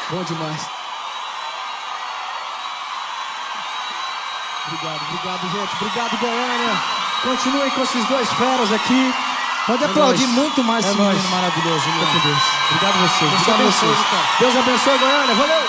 Bom demais. Obrigado, gente. Obrigado, Goiânia. Continuem com esses dois feras aqui. Pode aplaudir muito mais esse menino maravilhoso. Obrigado a vocês. Deus abençoe, Goiânia. Valeu!